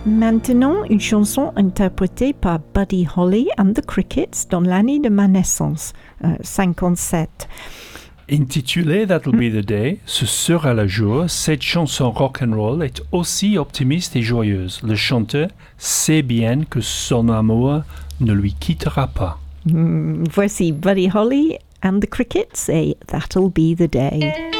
Maintenant, une chanson interprétée par Buddy Holly and the Crickets dans l'année de ma naissance, 57. Intitulée That'll Be the Day, ce sera le jour, cette chanson rock'n'roll est aussi optimiste et joyeuse. Le chanteur sait bien que son amour ne lui quittera pas. Voici Buddy Holly and the Crickets et That'll Be the Day.